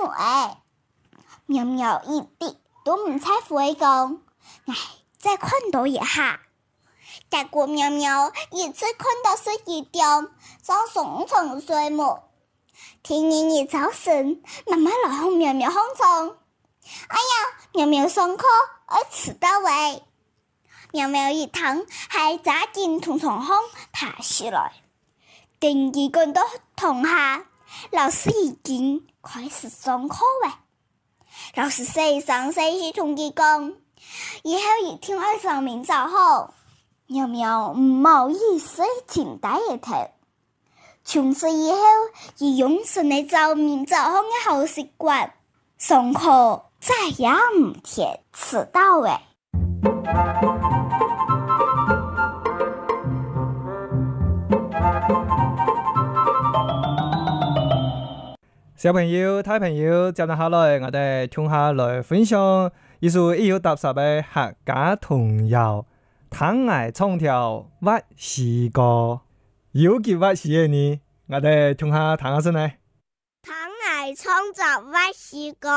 诶。苗苗一啲都唔睬乎伊講，再看到一下。結果苗苗一次看到11點，上上床睡冇。聽見一早醒，媽媽來向苗苗哄床。哎呀，苗苗上課要遲到喂。苗苗一躺，還抓緊從床上爬起來。等佢趕到堂下，老師已經開始上課喂。老師細聲細氣同佢講，以後一定要上面走好。苗苗唔好意思停低一頭。從此以後，佢養成了早面早好嘅好習慣，上課再也唔貼遲到喂。 小朋友、大朋友，接落下來，我哋聽下來分享一首1980嘅客家童謠《唐崖創條挖絲歌》。有幾挖絲嘅呢？我哋聽下先嚟。 唐崖創條挖絲歌。